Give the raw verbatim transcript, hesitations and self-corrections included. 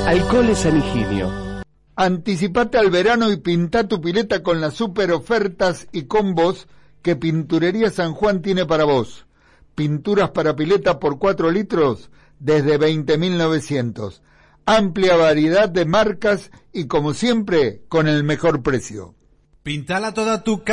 Alcoholes San Higinio. Anticipate al verano y pintá tu pileta con las super ofertas y combos que Pinturería San Juan tiene para vos. Pinturas para pileta por cuatro litros desde veinte mil novecientos. Amplia variedad de marcas y, como siempre, con el mejor precio. Pintala toda tu